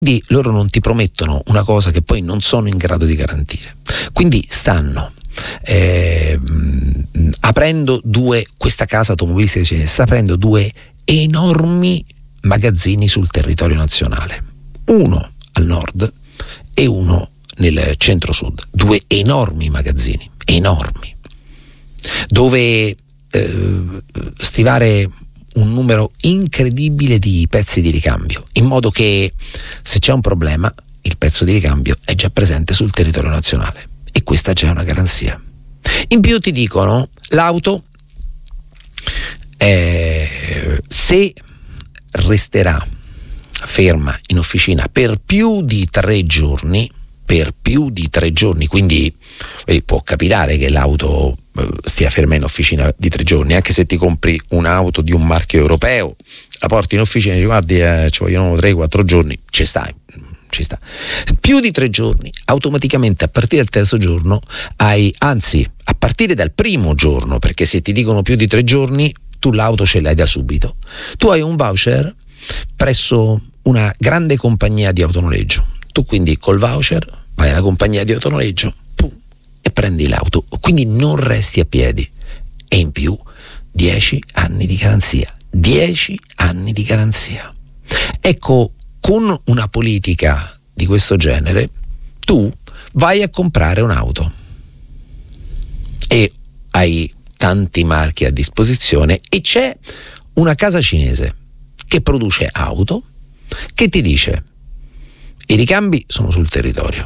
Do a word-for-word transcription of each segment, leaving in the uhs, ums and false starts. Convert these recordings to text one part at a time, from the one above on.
Quindi loro non ti promettono una cosa che poi non sono in grado di garantire. Quindi stanno eh, aprendo due, questa casa automobilistica cinese sta aprendo due enormi magazzini sul territorio nazionale, uno al nord e uno nel centro-sud, due enormi magazzini, enormi, dove eh, stivare un numero incredibile di pezzi di ricambio, in modo che se c'è un problema il pezzo di ricambio è già presente sul territorio nazionale, e questa c'è una garanzia. In più ti dicono l'auto eh, se resterà ferma in officina per più di tre giorni, per più di tre giorni, quindi eh, può capitare che l'auto eh, stia ferma in officina di tre giorni, anche se ti compri un'auto di un marchio europeo, la porti in officina e dici guardi eh, ci vogliono tre quattro giorni, ci stai, ci sta. Più di tre giorni, automaticamente a partire dal terzo giorno hai, anzi a partire dal primo giorno, perché se ti dicono più di tre giorni tu l'auto ce l'hai da subito, tu hai un voucher presso una grande compagnia di autonoleggio, tu quindi col voucher vai alla compagnia di autonoleggio pum, e prendi l'auto, quindi non resti a piedi, e in più dieci anni di garanzia, dieci anni di garanzia. Ecco, con una politica di questo genere tu vai a comprare un'auto e hai tanti marchi a disposizione, e c'è una casa cinese che produce auto che ti dice i ricambi sono sul territorio,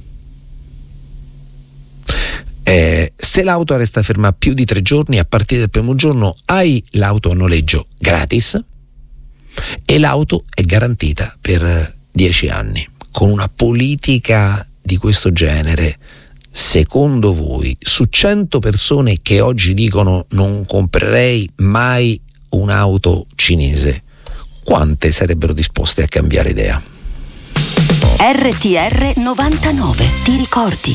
eh, se l'auto resta ferma più di tre giorni, a partire dal primo giorno hai l'auto a noleggio gratis e l'auto è garantita per dieci anni. Con una politica di questo genere, secondo voi, su cento persone che oggi dicono non comprerei mai un'auto cinese, quante sarebbero disposte a cambiare idea? R T R novantanove, ti ricordi?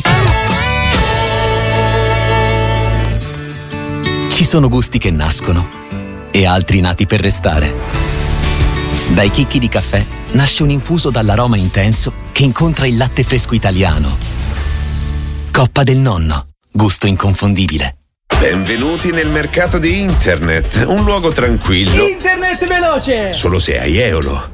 Ci sono gusti che nascono e altri nati per restare. Dai chicchi di caffè nasce un infuso dall'aroma intenso che incontra il latte fresco italiano. Coppa del Nonno, gusto inconfondibile. Benvenuti nel mercato di internet, un luogo tranquillo. Internet veloce! Solo se hai Eolo.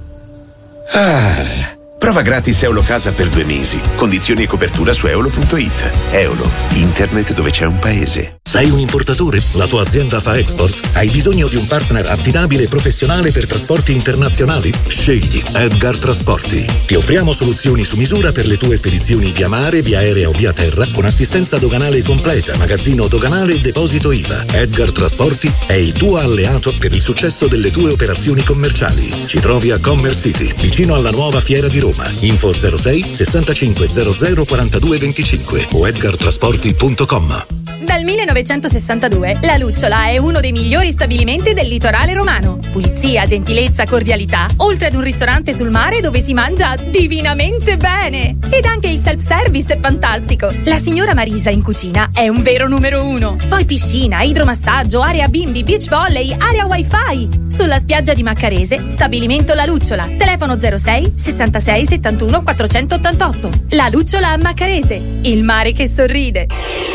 Ah, prova gratis Eolo Casa per due mesi. Condizioni e copertura su eolo punto it. Eolo, internet dove c'è un paese. Sei un importatore? La tua azienda fa export? Hai bisogno di un partner affidabile e professionale per trasporti internazionali? Scegli Edgar Trasporti. Ti offriamo soluzioni su misura per le tue spedizioni via mare, via aerea o via terra, con assistenza doganale completa, magazzino doganale e deposito I V A. Edgar Trasporti è il tuo alleato per il successo delle tue operazioni commerciali. Ci trovi a Commerce City, vicino alla nuova fiera di Roma. Info zero sei sessantacinque zero zero quarantadue venticinque o edgar trasporti punto com. Dal millenovecentosessantadue La Lucciola è uno dei migliori stabilimenti del litorale romano. Pulizia, gentilezza, cordialità, oltre ad un ristorante sul mare dove si mangia divinamente bene. Ed anche il self-service è fantastico. La signora Marisa in cucina è un vero numero uno. Poi piscina, idromassaggio, area bimbi, beach volley, area wifi. Sulla spiaggia di Maccarese, stabilimento La Lucciola. Telefono zero sei sessantasei settantuno quattrocentottantotto. La Lucciola a Maccarese, il mare che sorride.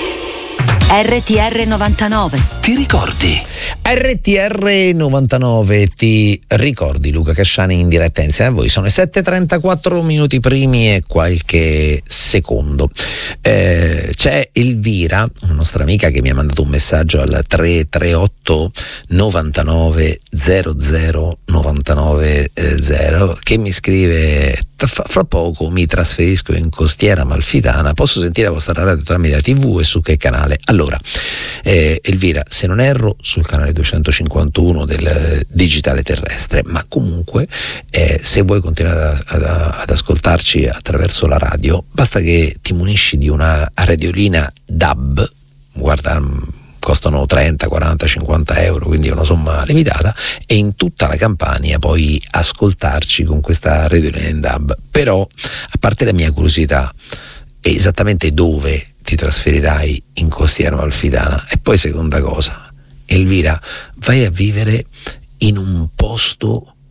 R T R novantanove, ti ricordi? R T R novantanove, ti ricordi? Luca Casciani in diretta insieme a voi. Sono i sette e trentaquattro minuti primi e qualche secondo. Eh, c'è Elvira, una nostra amica, che mi ha mandato un messaggio al tre tre otto novantanove zero zero novantanove zero che mi scrive: fra poco mi trasferisco in Costiera Amalfitana, posso sentire la vostra radio tramite la tivù e su che canale? Allora, eh, Elvira, se non erro sul canale duecentocinquantuno del digitale terrestre, ma comunque eh, se vuoi continuare ad, ad, ad ascoltarci attraverso la radio, basta che ti munisci di una radiolina D A B, guarda, costano trenta, quaranta, cinquanta euro, quindi è una somma limitata, e in tutta la Campania puoi ascoltarci con questa radiolina in D A B. Però, a parte la mia curiosità, esattamente dove ti trasferirai in Costiera Amalfitana? E poi, seconda cosa, Elvira, vai a vivere in un posto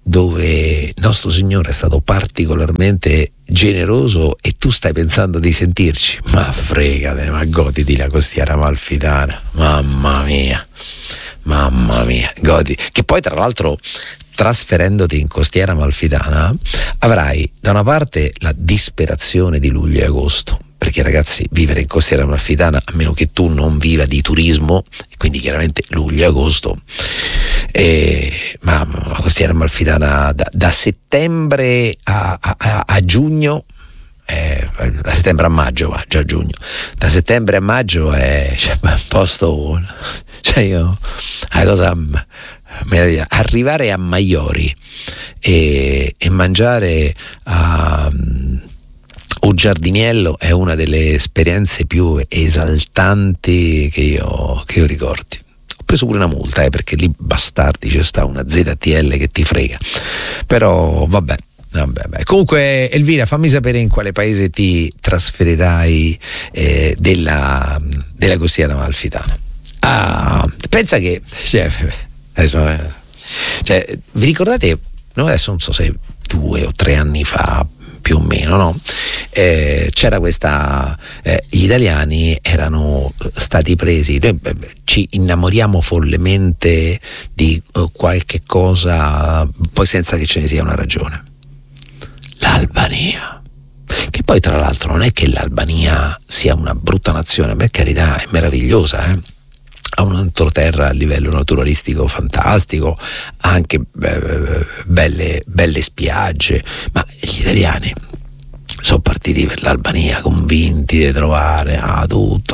dove il nostro Signore è stato particolarmente generoso e tu stai pensando di sentirci, ma fregate, ma goditi la costiera amalfitana, mamma mia, mamma mia, godi, che poi tra l'altro trasferendoti in costiera amalfitana avrai da una parte la disperazione di luglio e agosto, perché ragazzi vivere in costiera amalfitana, a meno che tu non viva di turismo, quindi chiaramente luglio e agosto, eh, ma la costiera amalfitana da, da settembre a, a, a giugno, eh, da settembre a maggio, va, già giugno, da settembre a maggio è cioè, posto, cioè io, la cosa meraviglia, arrivare a Maiori e, e mangiare a o Giardiniello è una delle esperienze più esaltanti che io, che io ricordi. Ho preso pure una multa eh, perché lì bastardi c'è sta una Z T L che ti frega, però vabbè, vabbè, vabbè. Comunque Elvira, fammi sapere in quale paese ti trasferirai eh, della, della costiera amalfitana. Ah, pensa che cioè, adesso, eh, cioè, vi ricordate, no, adesso non so se due o tre anni fa più o meno, no? Eh, c'era questa, eh, gli italiani erano stati presi, noi eh, ci innamoriamo follemente di eh, qualche cosa, poi senza che ce ne sia una ragione. L'Albania, che poi tra l'altro non è che l'Albania sia una brutta nazione, per carità, è meravigliosa, eh? Ha un entroterra a livello naturalistico fantastico, anche eh, belle, belle spiagge, ma gli italiani sono partiti per l'Albania convinti di trovare ah, tutto,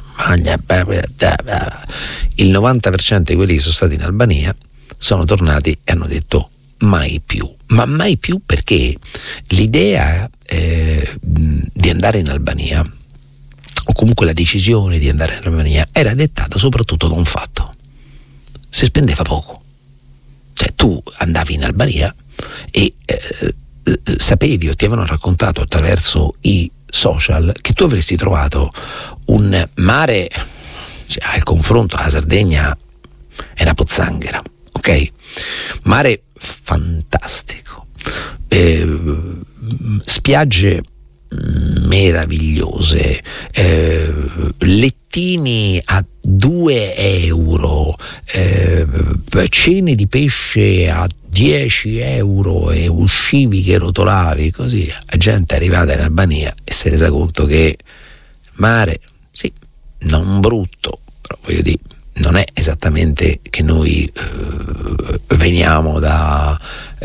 il novanta per cento di quelli che sono stati in Albania sono tornati e hanno detto mai più, ma mai più perché l'idea eh, di andare in Albania, o comunque la decisione di andare in Albania, era dettata soprattutto da un fatto: si spendeva poco. Cioè tu andavi in Albania e eh, eh, sapevi o ti avevano raccontato attraverso i social che tu avresti trovato un mare, cioè, al confronto alla Sardegna è una pozzanghera, ok? Mare fantastico, eh, spiagge meravigliose, eh, lettini a due euro, eh, cene di pesce a dieci euro e uscivi che rotolavi, così la gente è arrivata in Albania e si è resa conto che il mare, sì, non brutto, però voglio dire, non è esattamente che noi eh, veniamo da,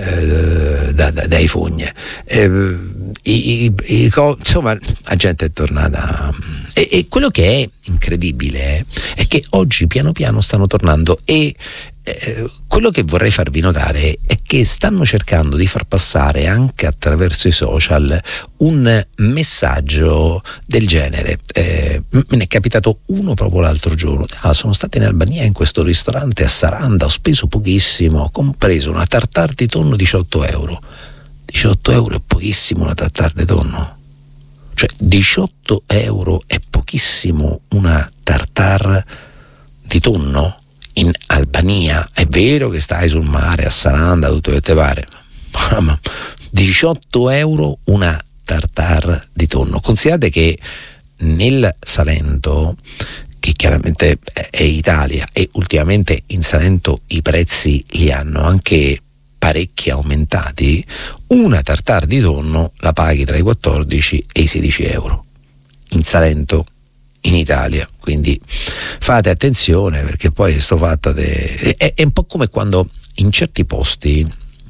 eh, da, da, dai fogne. Eh, i, i, i, insomma, la gente è tornata. E, e quello che è incredibile è che oggi piano piano stanno tornando e eh, quello che vorrei farvi notare è che stanno cercando di far passare anche attraverso i social un messaggio del genere. Eh, me ne è capitato uno proprio l'altro giorno. Ah, sono stato in Albania in questo ristorante a Saranda, ho speso pochissimo, ho compreso una tartare di tonno diciotto euro. diciotto euro è pochissimo una tartare di tonno? Cioè diciotto euro è pochissimo una tartare di tonno? In Albania è vero che stai sul mare a Saranda, tutto che te pare, ma diciotto euro una tartare di tonno. Considerate che nel Salento, che chiaramente è Italia, e ultimamente in Salento i prezzi li hanno anche parecchi aumentati, una tartare di tonno la paghi tra i quattordici e i sedici euro in Salento, in Italia. Quindi fate attenzione, perché poi sto fatta de... è, è un po' come quando in certi posti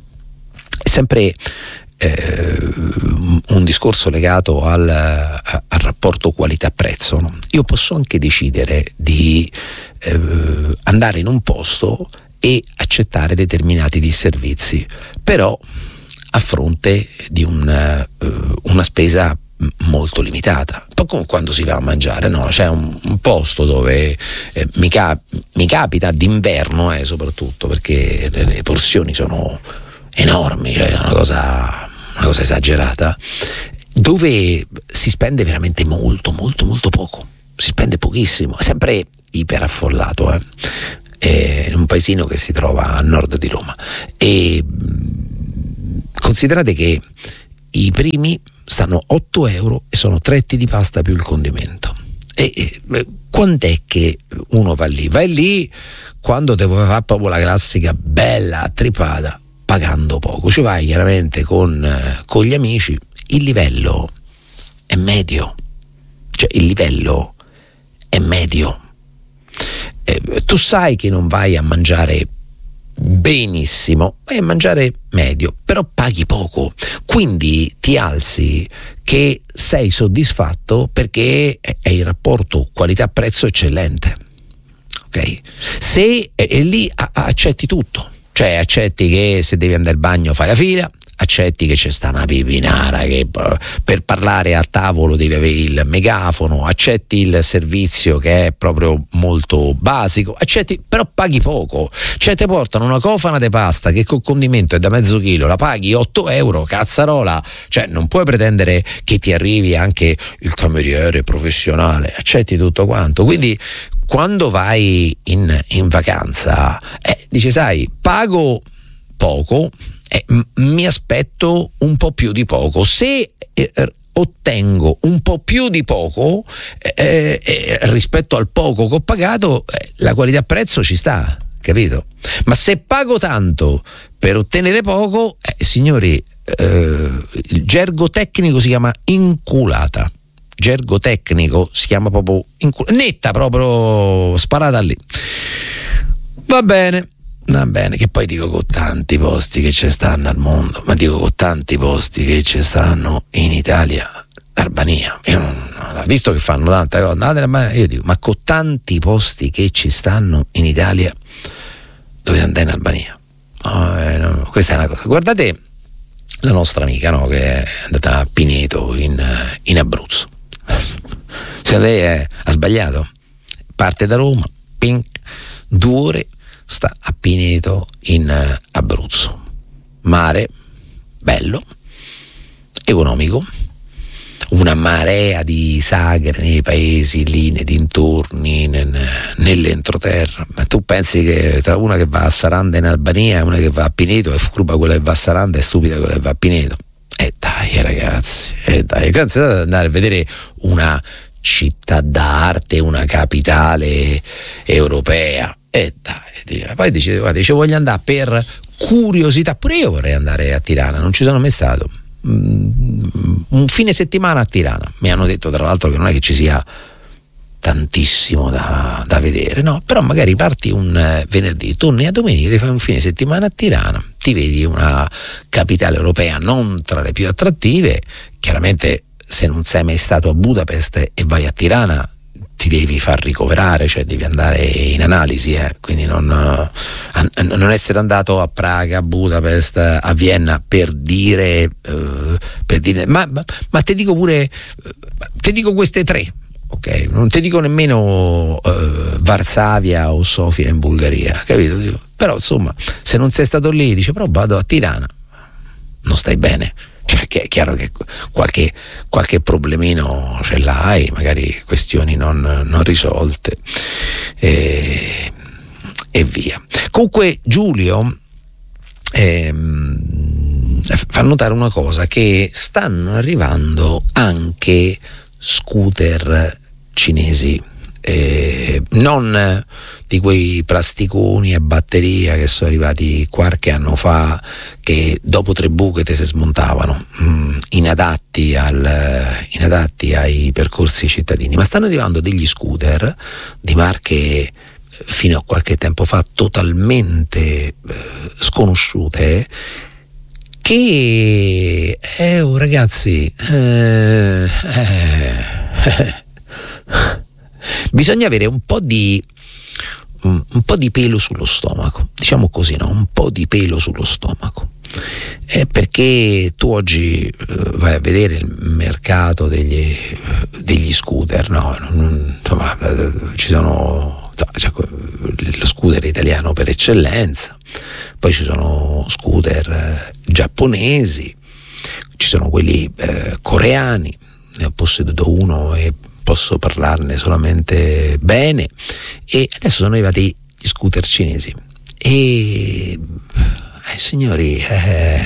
è sempre eh, un discorso legato al, al rapporto qualità-prezzo, no? Io posso anche decidere di eh, andare in un posto e accettare determinati disservizi, però a fronte di un, uh, una spesa molto limitata. Un po' come quando si va a mangiare, no? C'è un, un posto dove eh, mi, cap- mi capita d'inverno, eh, soprattutto perché le, le porzioni sono enormi, cioè una cosa, una cosa esagerata, dove si spende veramente molto, molto, molto poco. Si spende pochissimo, è sempre iperaffollato, eh? È in un paesino che si trova a nord di Roma, e considerate che i primi stanno otto euro e sono tre etti di pasta più il condimento. E, e quant'è che uno va lì? Vai lì quando devo fare proprio la classica bella tripata, pagando poco. Ci vai chiaramente con, eh, con gli amici. Il livello è medio, cioè il livello è medio. Eh, tu sai che non vai a mangiare benissimo, vai a mangiare medio, però paghi poco, quindi ti alzi che sei soddisfatto perché è il rapporto qualità-prezzo eccellente, ok? Se e, e lì a, accetti tutto, cioè accetti che se devi andare al bagno fai la fila, accetti che c'è sta una pipinara che per parlare a tavolo devi avere il megafono, accetti il servizio che è proprio molto basico, accetti, però paghi poco, cioè ti portano una cofana di pasta che col condimento è da mezzo chilo, la paghi otto euro, cazzarola, cioè non puoi pretendere che ti arrivi anche il cameriere professionale, accetti tutto quanto, quindi quando vai in, in vacanza eh, dici sai, pago poco, Eh, m- mi aspetto un po' più di poco. Se eh, ottengo un po' più di poco eh, eh, rispetto al poco che ho pagato, eh, la qualità-prezzo ci sta, capito? Ma se pago tanto per ottenere poco, eh, signori, eh, il gergo tecnico si chiama inculata. Gergo tecnico si chiama proprio inculata, netta, proprio sparata lì. Va bene. Va bene, che poi dico con tanti posti che ci stanno al mondo, ma dico con tanti posti che ci stanno in Italia, l'Albania, io non, non, visto che fanno tante cose, andate, io dico, ma con tanti posti che ci stanno in Italia, dovete andare in Albania. Oh, eh, no, questa è una cosa. Guardate la nostra amica, no, che è andata a Pineto in, in Abruzzo. Secondo lei è, ha sbagliato? Parte da Roma, ping, due ore sta a Pineto in Abruzzo, mare bello, economico, una marea di sagre nei paesi lì, nei dintorni, nel, nell'entroterra. Ma tu pensi che tra una che va a Saranda in Albania e una che va a Pineto è furba quella che va a Saranda e stupida quella che va a Pineto? E dai ragazzi, e dai, ragazzi, andare a vedere una città d'arte, una capitale europea. E dai, poi dice, guarda, dice voglio andare per curiosità, pure io vorrei andare a Tirana, non ci sono mai stato. Mm, un fine settimana a Tirana, mi hanno detto tra l'altro che non è che ci sia tantissimo da, da vedere, no, però magari parti un eh, venerdì, torni a domenica, ti fai un fine settimana a Tirana, ti vedi una capitale europea non tra le più attrattive, chiaramente se non sei mai stato a Budapest e vai a Tirana ti devi far ricoverare, cioè devi andare in analisi, eh? Quindi non, uh, non essere andato a Praga, a Budapest, a Vienna per dire, uh, per dire ma, ma, ma te dico pure, te dico queste tre, ok? Non ti dico nemmeno uh, Varsavia o Sofia in Bulgaria, capito? Dico, però insomma, se non sei stato lì, dice però vado a Tirana, non stai bene. Cioè, che è chiaro che qualche, qualche problemino ce l'hai, magari questioni non, non risolte e, e via. Comunque Giulio ehm, fa notare una cosa, che stanno arrivando anche scooter cinesi, eh, non di quei plasticoni a batteria che sono arrivati qualche anno fa, che dopo tre buche te si smontavano, mh, inadatti, al, inadatti ai percorsi cittadini, ma stanno arrivando degli scooter di marche fino a qualche tempo fa totalmente eh, sconosciute, che eh, oh, ragazzi eh, eh, bisogna avere un po' di un, un po' di pelo sullo stomaco, diciamo così, no? Un po' di pelo sullo stomaco, eh, perché tu oggi eh, vai a vedere il mercato degli, degli scooter, no? Non, insomma, eh, ci sono, cioè, lo scooter italiano per eccellenza, poi ci sono scooter eh, giapponesi, ci sono quelli eh, coreani, ne ho posseduto uno e posso parlarne solamente bene, e adesso sono arrivati gli scooter cinesi e eh, signori, eh,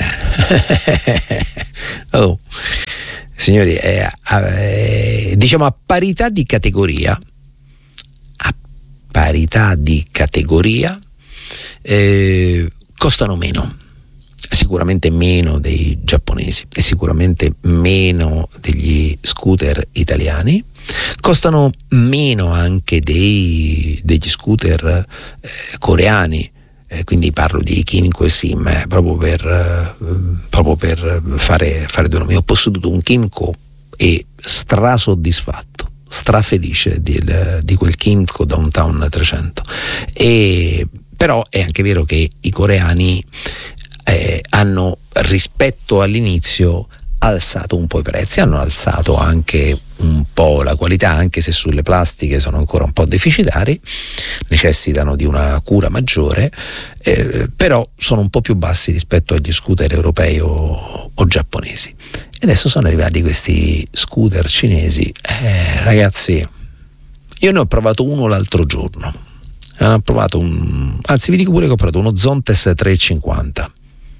oh, signori, eh, eh, diciamo a parità di categoria, a parità di categoria, eh, costano meno. Sicuramente meno dei giapponesi e sicuramente meno degli scooter italiani, costano meno anche dei, degli scooter eh, coreani, eh, quindi parlo di Kymco e Sim, eh, proprio per, eh, proprio per fare, fare due nomi. Ho posseduto un Kymco e strasoddisfatto, strafelice di, di quel Kymco Downtown trecento, e però è anche vero che i coreani Eh, hanno rispetto all'inizio alzato un po' i prezzi, hanno alzato anche un po' la qualità, anche se sulle plastiche sono ancora un po' deficitari, necessitano di una cura maggiore, eh, però sono un po' più bassi rispetto agli scooter europei o, o giapponesi. E adesso sono arrivati questi scooter cinesi, eh, ragazzi, io ne ho provato uno l'altro giorno, ho provato un, anzi vi dico pure che ho provato uno Zontes trecentocinquanta.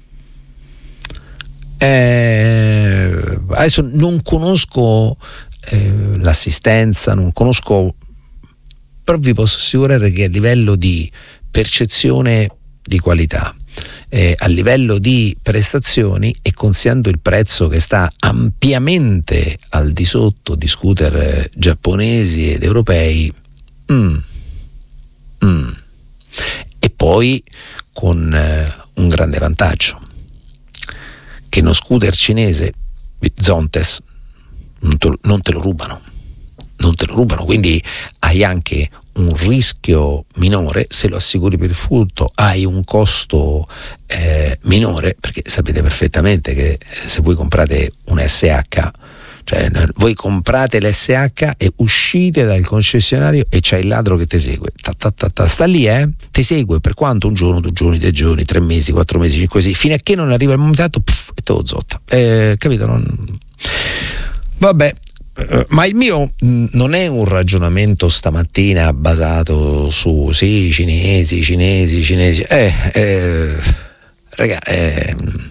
Eh, adesso non conosco eh, l'assistenza, non conosco, però vi posso assicurare che a livello di percezione di qualità, eh, a livello di prestazioni e considerando il prezzo che sta ampiamente al di sotto di scooter eh, giapponesi ed europei, mm, mm. e poi con eh, un grande vantaggio, che uno scooter cinese Zontes non te, non te lo rubano, non te lo rubano, quindi hai anche un rischio minore, se lo assicuri per il furto hai un costo eh, minore, perché sapete perfettamente che se voi comprate un S H, cioè voi comprate l'S H e uscite dal concessionario e c'è il ladro che ti segue, ta, ta, ta, ta, sta lì, eh? Ti segue per quanto? Un giorno, due giorni, tre giorni, tre mesi, quattro mesi, cinque mesi, fino a che non arriva il momento puff, e te lo zotta, eh, capito? Non... Vabbè, eh, ma il mio mh, non è un ragionamento stamattina basato su sì, cinesi, cinesi, cinesi, eh, eh raga, eh,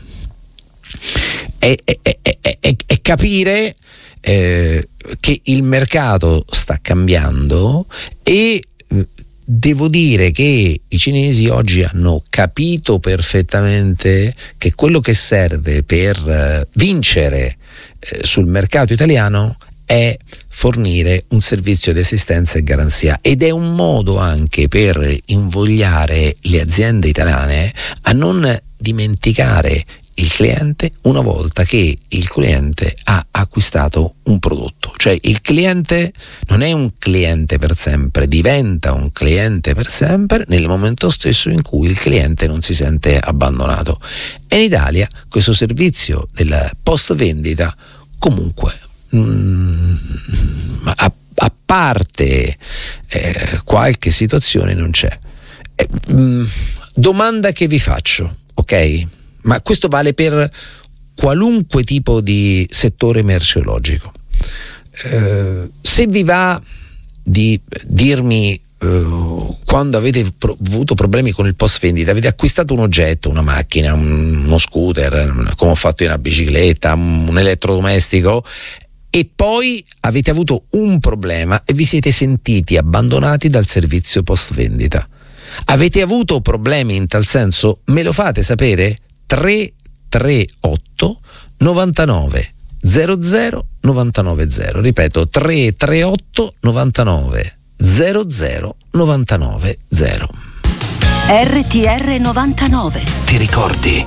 è, è, è, è, è, è capire eh, che il mercato sta cambiando e eh, devo dire che i cinesi oggi hanno capito perfettamente che quello che serve per eh, vincere eh, sul mercato italiano è fornire un servizio di assistenza e garanzia, ed è un modo anche per invogliare le aziende italiane a non dimenticare il cliente una volta che il cliente ha acquistato un prodotto. Cioè il cliente non è un cliente per sempre, diventa un cliente per sempre nel momento stesso in cui il cliente non si sente abbandonato. E in Italia questo servizio della post vendita comunque mm, a, a parte eh, qualche situazione non c'è. Eh, mm, domanda che vi faccio, ok? Ma questo vale per qualunque tipo di settore merceologico. Eh, se vi va di dirmi eh, quando avete pro- avuto problemi con il post vendita, avete acquistato un oggetto, una macchina, un, uno scooter, come ho fatto io, una bicicletta, un elettrodomestico, e poi avete avuto un problema e vi siete sentiti abbandonati dal servizio post vendita. Avete avuto problemi in tal senso? Me lo fate sapere? tre tre otto novantanove zero zero novantanove zero, ripeto tre tre otto novantanove zero zero novantanove zero. R T R novantanove. Ti ricordi?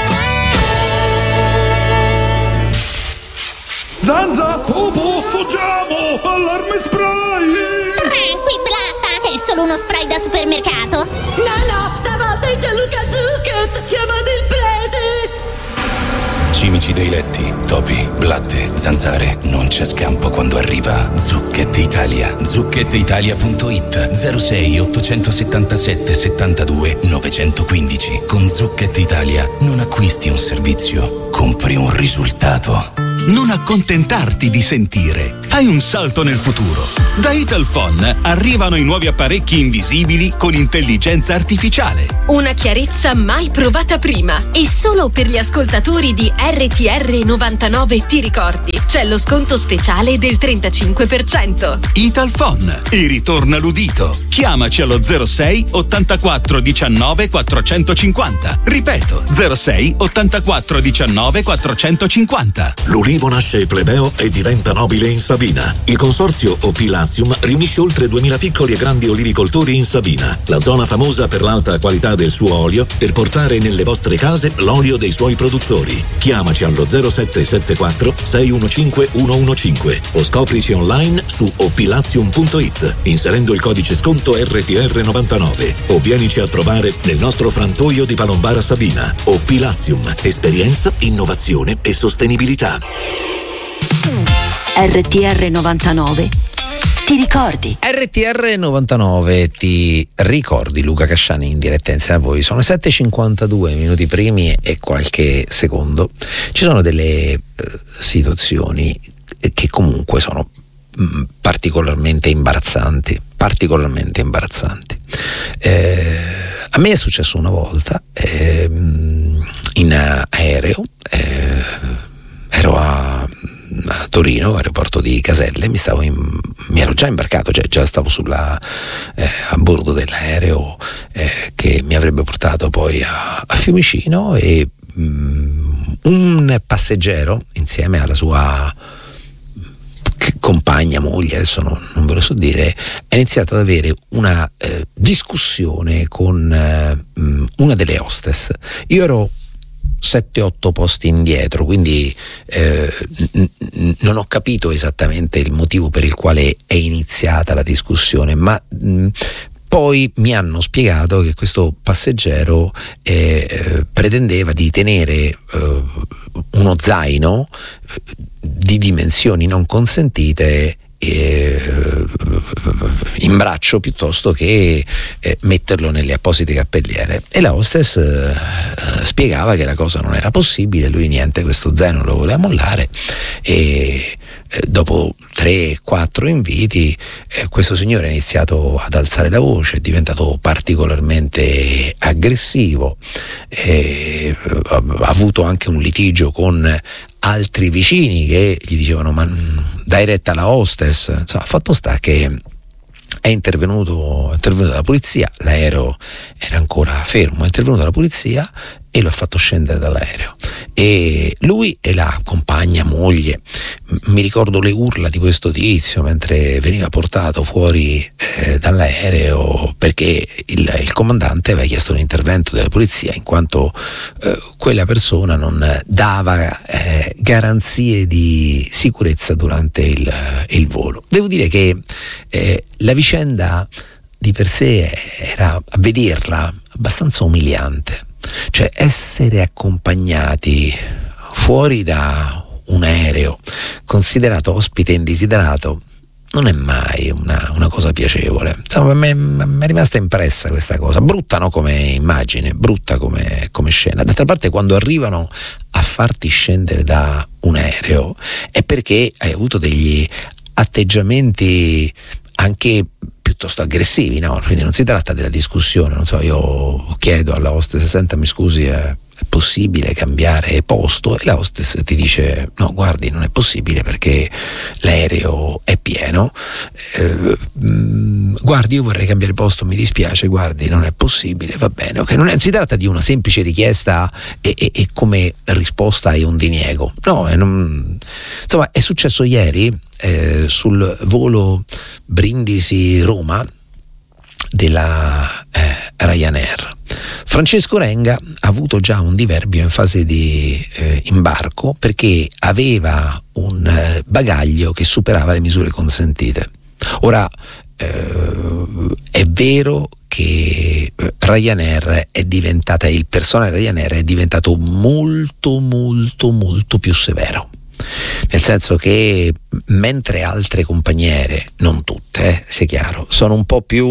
Zanza, Pupu, fuggiamo! Allarme spray! Tranqui, Blatta, è solo uno spray da supermercato. No, no, stavolta è Gianluca Zucchet, chiamate il prete! Cimici dei letti, topi, blatte, zanzare, non c'è scampo quando arriva Zucchet Italia. zucchet italia punto it zero sei ottocentosettantasette settantadue novecentoquindici. Con Zucchet Italia non acquisti un servizio, compri un risultato. Non accontentarti di sentire. Fai un salto nel futuro. Da Italphone arrivano i nuovi apparecchi invisibili con intelligenza artificiale. Una chiarezza mai provata prima. E solo per gli ascoltatori di R T R novantanove ti ricordi. C'è lo sconto speciale del trentacinque per cento. Italphone. E ritorna l'udito. Chiamaci allo zero sei ottantaquattro diciannove quattrocentocinquanta. Ripeto, zero sei ottantaquattro diciannove quattrocentocinquanta. L'ulivo nasce plebeo e diventa nobile in Sabina. Il consorzio O P Latium riunisce oltre duemila piccoli e grandi olivicoltori in Sabina, la zona famosa per l'alta qualità del suo olio, per portare nelle vostre case l'olio dei suoi produttori. Chiamaci allo zero sette sette quattro sei uno cinque uno uno cinque o scoprici online su opilatium punto it inserendo il codice sconto R T R novantanove o vienici a trovare nel nostro frantoio di Palombara Sabina. O P Latium, esperienza, innovazione e sostenibilità. R T R novantanove ti ricordi? R T R novantanove ti ricordi? Luca Casciani in diretta insieme a voi. Sono sette e cinquantadue minuti primi e qualche secondo. Ci sono delle eh, situazioni che comunque sono mh, particolarmente imbarazzanti, particolarmente imbarazzanti. Eh, a me è successo una volta eh, in aereo, eh, ero a a Torino, aeroporto di Caselle, mi stavo in, mi ero già imbarcato, cioè già stavo sulla eh, a bordo dell'aereo eh, che mi avrebbe portato poi a, a Fiumicino e mh, un passeggero insieme alla sua compagna, moglie, adesso non, non ve lo so dire, ha iniziato ad avere una eh, discussione con eh, una delle hostess. Io ero sette otto posti indietro, quindi eh, n- n- non ho capito esattamente il motivo per il quale è iniziata la discussione, ma mh, poi mi hanno spiegato che questo passeggero eh, pretendeva di tenere eh, uno zaino di dimensioni non consentite in braccio piuttosto che eh, metterlo nelle apposite cappelliere, e la hostess eh, spiegava che la cosa non era possibile, lui niente, questo zaino lo voleva mollare e eh, dopo tre quattro inviti eh, questo signore ha iniziato ad alzare la voce, è diventato particolarmente aggressivo, eh, ha, ha avuto anche un litigio con altri vicini che gli dicevano ma dai retta alla hostess. Insomma, fatto sta che è intervenuto, è intervenuta la polizia, l'aereo era ancora fermo, è intervenuta la polizia e lo ha fatto scendere dall'aereo, e lui e la compagna, moglie, mi ricordo le urla di questo tizio mentre veniva portato fuori eh, dall'aereo, perché il, il comandante aveva chiesto l'intervento della polizia in quanto eh, quella persona non dava eh, garanzie di sicurezza durante il, il volo. Devo dire che eh, la vicenda di per sé era, a vederla, abbastanza umiliante. Cioè essere accompagnati fuori da un aereo considerato ospite indesiderato non è mai una, una cosa piacevole. Insomma, mi è rimasta impressa questa cosa, brutta, no, come immagine, brutta come, come scena. D'altra parte, quando arrivano a farti scendere da un aereo è perché hai avuto degli atteggiamenti anche piuttosto aggressivi, no? Quindi non si tratta della discussione, non so, io chiedo alla hostess, senta, mi scusi, è, è possibile cambiare posto? E la hostess ti dice no, guardi, non è possibile perché l'aereo è pieno, eh, mh, guardi, io vorrei cambiare posto, mi dispiace, guardi, non è possibile, va bene, ok, non è, si tratta di una semplice richiesta e, e, e come risposta hai un diniego, no, è non, insomma, è successo ieri eh, sul volo Brindisi-Roma della eh, Ryanair. Francesco Renga ha avuto già un diverbio in fase di eh, imbarco perché aveva un eh, bagaglio che superava le misure consentite. Ora eh, è vero che Ryanair è diventata, il personale Ryanair è diventato molto molto molto più severo. Nel senso che mentre altre compagniere, non tutte, eh, sia chiaro, sono un po' più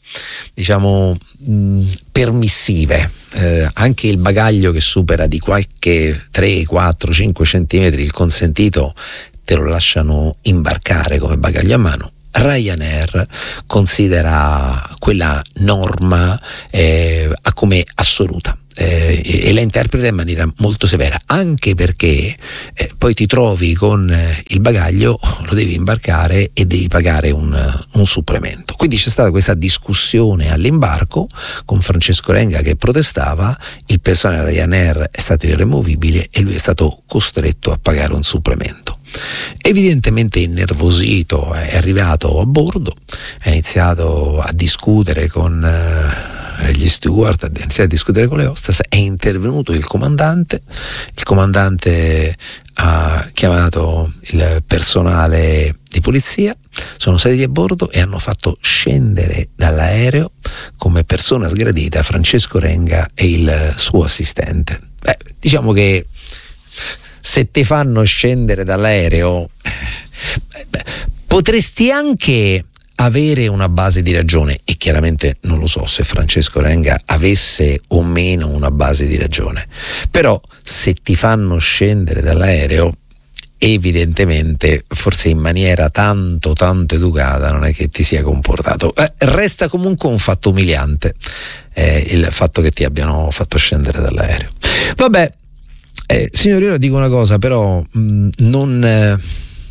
diciamo mh, permissive. Eh, anche il bagaglio che supera di qualche tre, quattro, cinque centimetri il consentito te lo lasciano imbarcare come bagaglio a mano. Ryanair considera quella norma eh, come assoluta eh, e la interpreta in maniera molto severa, anche perché eh, poi ti trovi con eh, il bagaglio, lo devi imbarcare e devi pagare un, un supplemento. Quindi c'è stata questa discussione all'imbarco con Francesco Renga che protestava, il personale Ryanair è stato irremovibile e lui è stato costretto a pagare un supplemento. Evidentemente innervosito è arrivato a bordo, ha iniziato a discutere con eh, gli steward, ha iniziato a discutere con le hostess, è intervenuto il comandante, il comandante ha chiamato il personale di polizia, sono saliti a bordo e hanno fatto scendere dall'aereo come persona sgradita Francesco Renga e il suo assistente. Beh, diciamo che se ti fanno scendere dall'aereo beh, potresti anche avere una base di ragione, e chiaramente non lo so se Francesco Renga avesse o meno una base di ragione, però se ti fanno scendere dall'aereo evidentemente forse in maniera tanto tanto educata non è che ti sia comportato. Eh, resta comunque un fatto umiliante eh, il fatto che ti abbiano fatto scendere dall'aereo. Vabbè, Eh, signori, io dico una cosa, però mh, non eh,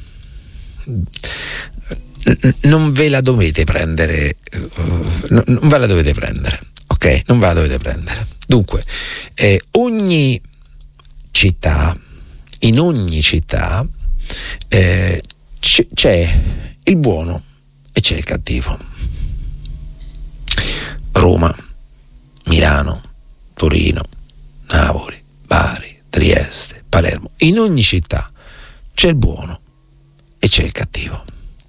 non ve la dovete prendere, uh, non, non ve la dovete prendere, ok? Non ve la dovete prendere. Dunque, eh, ogni città, in ogni città eh, c- c'è il buono e c'è il cattivo. Roma, Milano, Torino, Napoli, Bari, Trieste, Palermo, in ogni città c'è il buono e c'è il cattivo,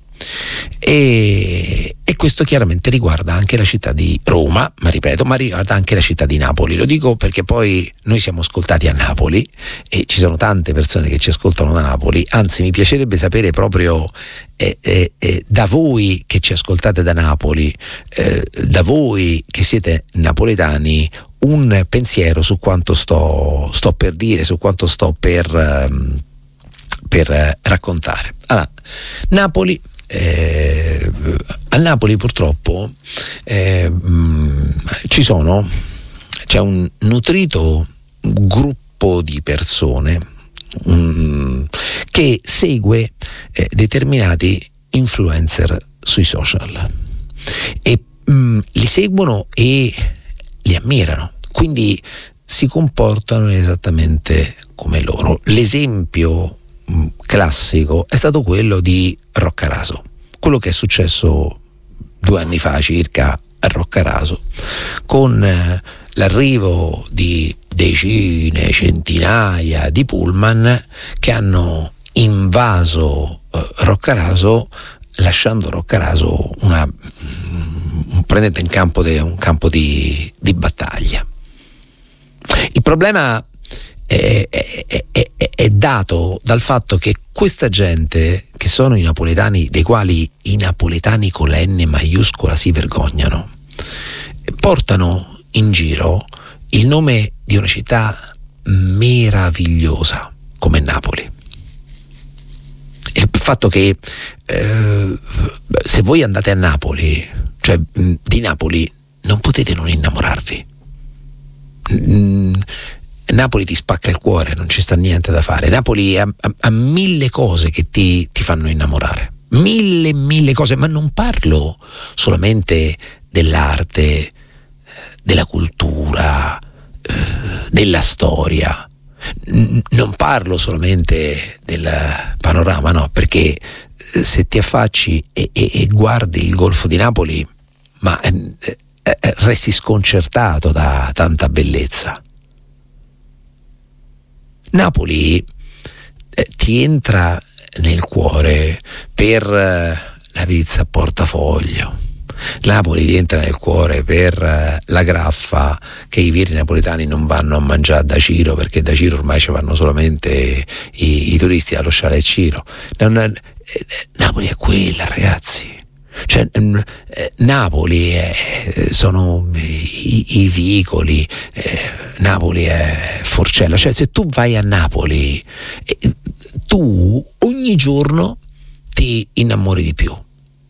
e, e questo chiaramente riguarda anche la città di Roma, ma ripeto, ma riguarda anche la città di Napoli. Lo dico perché poi noi siamo ascoltati a Napoli e ci sono tante persone che ci ascoltano da Napoli, anzi mi piacerebbe sapere proprio eh, eh, eh, da voi che ci ascoltate da Napoli, eh, da voi che siete napoletani, un pensiero su quanto sto, sto per dire, su quanto sto per, um, per uh, raccontare. Allora, Napoli, eh, a Napoli purtroppo eh, mh, ci sono, c'è un nutrito gruppo di persone mh, che segue eh, determinati influencer sui social e mh, li seguono e li ammirano, quindi si comportano esattamente come loro. L'esempio mh, classico è stato quello di Roccaraso, quello che è successo due anni fa circa a Roccaraso, con eh, l'arrivo di decine, centinaia di pullman che hanno invaso eh, Roccaraso, lasciando Roccaraso una un prendete in campo de, un campo di, di battaglia. Il problema è, è, è, è dato dal fatto che questa gente, che sono i napoletani, dei quali i napoletani con la N maiuscola si vergognano, portano in giro il nome di una città meravigliosa come Napoli. Il fatto che eh, se voi andate a Napoli, cioè di Napoli, non potete non innamorarvi. Napoli ti spacca il cuore, non ci sta niente da fare. Napoli ha, ha, ha mille cose che ti, ti fanno innamorare, mille mille cose, ma non parlo solamente dell'arte, della cultura, eh, della storia, non parlo solamente del panorama, no, perché se ti affacci e, e, e guardi il Golfo di Napoli, ma eh, eh, resti sconcertato da tanta bellezza. Napoli eh, ti entra nel cuore per eh, la pizza a portafoglio. Napoli ti entra nel cuore per eh, la graffa che i veri napoletani non vanno a mangiare da Ciro, perché da Ciro ormai ci vanno solamente i, i turisti allo Scialle Ciro. Non, eh, Napoli è quella, ragazzi. Cioè, eh, Napoli eh, sono i, i vicoli, eh, Napoli è Forcella. Cioè, se tu vai a Napoli, eh, tu ogni giorno ti innamori di più.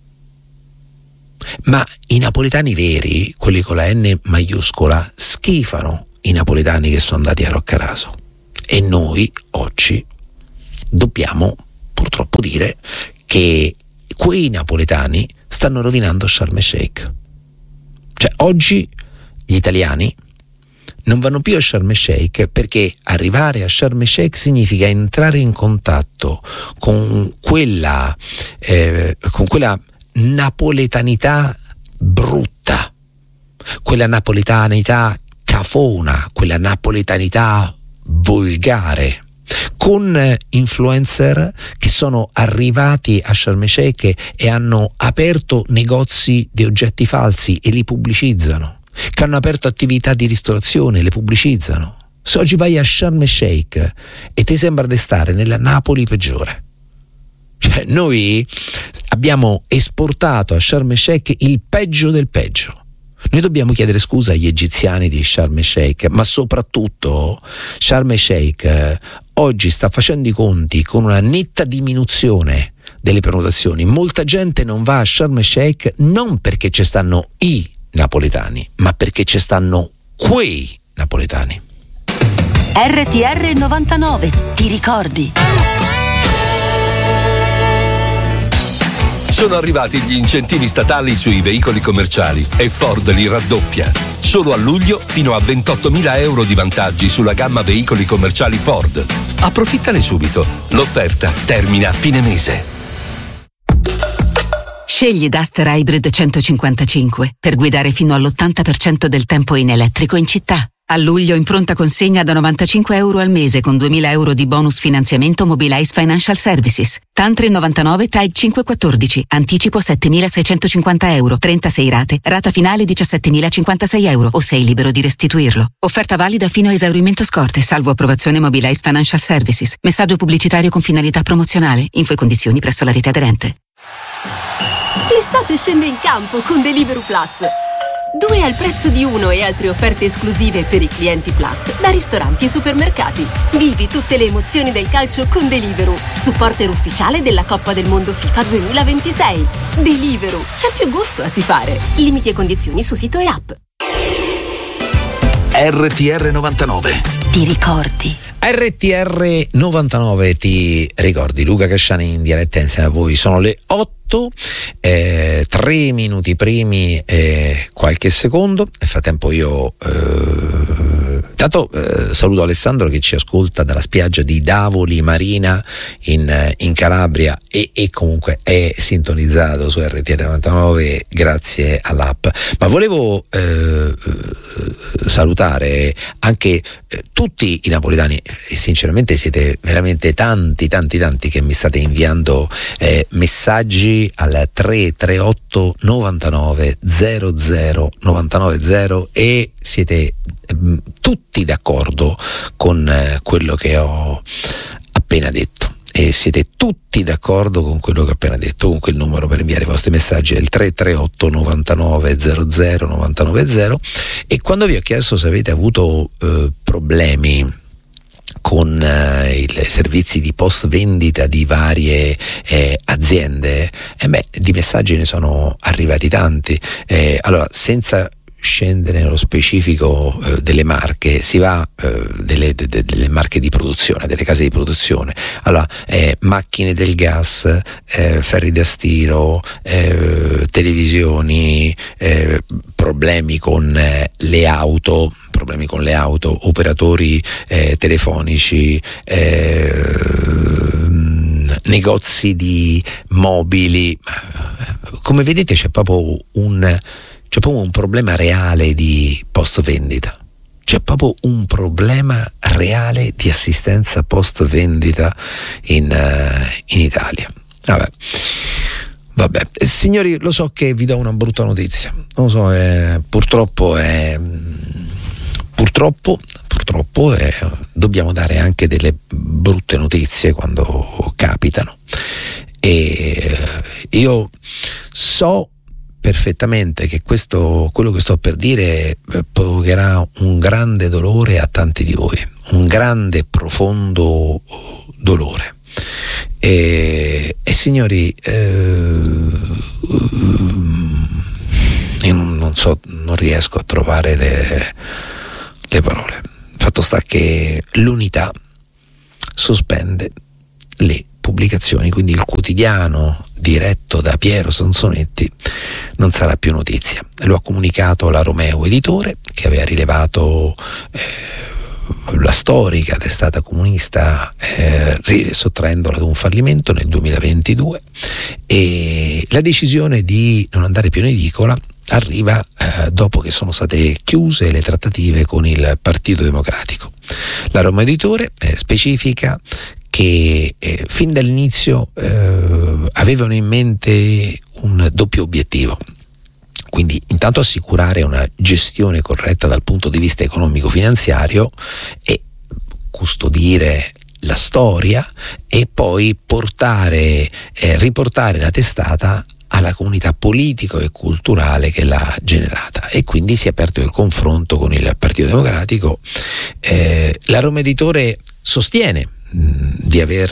Ma i napoletani veri, quelli con la N maiuscola, schifano i napoletani che sono andati a Roccaraso. E noi oggi dobbiamo purtroppo dire che quei napoletani stanno rovinando Sharm el Sheikh. Cioè, oggi gli italiani non vanno più a Sharm el Sheikh perché arrivare a Sharm el Sheikh significa entrare in contatto con quella eh, con quella napoletanità brutta, quella napoletanità cafona, quella napoletanità volgare, con influencer che sono arrivati a Sharm el Sheikh e hanno aperto negozi di oggetti falsi e li pubblicizzano, che hanno aperto attività di ristorazione e le pubblicizzano. Se oggi vai a Sharm el Sheikh e ti sembra di stare nella Napoli peggiore. Cioè, noi abbiamo esportato a Sharm el Sheikh il peggio del peggio. Noi dobbiamo chiedere scusa agli egiziani di Sharm el Sheikh, ma soprattutto Sharm el Sheikh oggi sta facendo i conti con una netta diminuzione delle prenotazioni. Molta gente non va a Sharm el Sheikh non perché ci stanno i napoletani, ma perché ci stanno quei napoletani. R T R novantanove, ti ricordi? Sono arrivati gli incentivi statali sui veicoli commerciali e Ford li raddoppia. Solo a luglio fino a ventottomila euro di vantaggi sulla gamma veicoli commerciali Ford. Approfittane subito. L'offerta termina a fine mese. Scegli Duster Hybrid centocinquantacinque per guidare fino all'ottanta per cento del tempo in elettrico in città. A luglio in pronta consegna da novantacinque euro al mese con duemila euro di bonus finanziamento Mobilize Financial Services. Tantri novantanove Tide cinquecentoquattordici. Anticipo settemilaseicentocinquanta euro. trentasei rate. Rata finale diciassettemilacinquantasei euro o sei libero di restituirlo. Offerta valida fino a esaurimento scorte, salvo approvazione Mobilize Financial Services. Messaggio pubblicitario con finalità promozionale. Info e condizioni presso la rete aderente. L'estate scende in campo con Deliveroo Plus. Due al prezzo di uno e altre offerte esclusive per i clienti Plus da ristoranti e supermercati. Vivi tutte le emozioni del calcio con Deliveroo, supporter ufficiale della Coppa del Mondo FIFA duemilaventisei. Deliveroo, c'è più gusto a tifare. Limiti e condizioni su sito e app. R T R novantanove. Ti ricordi? R T R novantanove, ti ricordi? Luca Casciani in diretta insieme a voi. Sono le otto, eh, tre minuti primi e qualche secondo. Nel frattempo io eh, intanto eh, saluto Alessandro che ci ascolta dalla spiaggia di Davoli Marina in, in Calabria e, e comunque è sintonizzato su R T R novantanove grazie all'app. Ma volevo eh, salutare anche eh, tutti i napoletani, e sinceramente siete veramente tanti tanti tanti che mi state inviando eh, messaggi al tre tre otto novantanove zero zero novantanove zero e siete eh, tutti d'accordo con eh, quello che ho appena detto. E siete tutti d'accordo con quello che ho appena detto. Comunque il numero per inviare i vostri messaggi è il tre tre otto novantanove zero zero novantanove zero. E quando vi ho chiesto se avete avuto eh, problemi con eh, i servizi di post vendita di varie eh, aziende, eh beh, di messaggi ne sono arrivati tanti. Eh, allora, senza scendere nello specifico eh, delle marche, si va eh, delle, de, de, delle marche di produzione, delle case di produzione. Allora, eh, macchine del gas, eh, ferri da stiro, eh, televisioni, eh, problemi con eh, le auto, problemi con le auto, operatori eh, telefonici, eh, negozi di mobili. Come vedete c'è proprio un c'è proprio un problema reale di post vendita. C'è proprio un problema reale di assistenza post vendita in, uh, in Italia. Vabbè. Vabbè, signori, lo so che vi do una brutta notizia. Non lo so, eh, purtroppo è purtroppo purtroppo eh, dobbiamo dare anche delle brutte notizie quando capitano. E io So perfettamente che questo, quello che sto per dire, provocherà un grande dolore a tanti di voi, un grande profondo dolore. E, e signori, eh, io non so, non riesco a trovare le, le parole. Fatto sta che l'Unità sospende le pubblicazioni, quindi il quotidiano diretto da Piero Sansonetti non sarà più notizia. Lo ha comunicato la Romeo Editore, che aveva rilevato eh, la storica testata comunista eh, sottraendola ad un fallimento nel duemilaventidue, e la decisione di non andare più in edicola arriva eh, dopo che sono state chiuse le trattative con il Partito Democratico. La Romeo Editore eh, specifica che eh, fin dall'inizio eh, avevano in mente un doppio obiettivo, quindi intanto assicurare una gestione corretta dal punto di vista economico-finanziario e custodire la storia, e poi portare, eh, riportare la testata alla comunità politico e culturale che l'ha generata, e quindi si è aperto il confronto con il Partito Democratico. Eh, la Roma Editore sostiene di aver,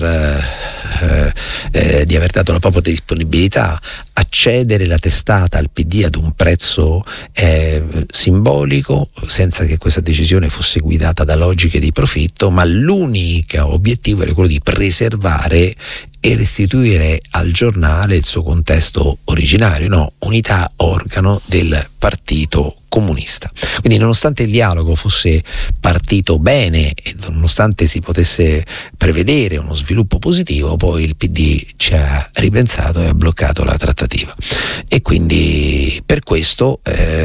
eh, eh, di aver dato la propria disponibilità a cedere la testata al P D ad un prezzo eh, simbolico, senza che questa decisione fosse guidata da logiche di profitto, ma l'unico obiettivo era quello di preservare e restituire al giornale il suo contesto originario, no? Unità, organo del Partito Comunista. Quindi, nonostante il dialogo fosse partito bene e nonostante si potesse prevedere uno sviluppo positivo, poi il P D ci ha ripensato e ha bloccato la trattativa, e quindi per questo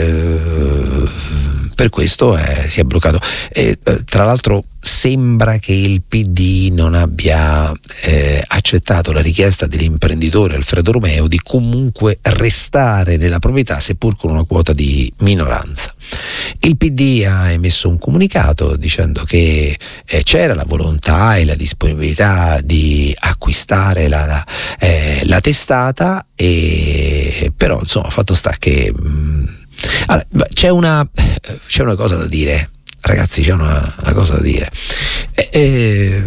eh, per questo eh, si è bloccato. E, eh, tra l'altro sembra che il P D non abbia eh, accettato la richiesta dell'imprenditore Alfredo Romeo di comunque restare nella proprietà, seppur con una quota di minoranza. Il P D ha emesso un comunicato dicendo che eh, c'era la volontà e la disponibilità di acquistare la, la, eh, la testata, e però insomma fatto sta che mh, allora, c'è una c'è una cosa da dire, ragazzi, c'è una, una cosa da dire. Eh, eh,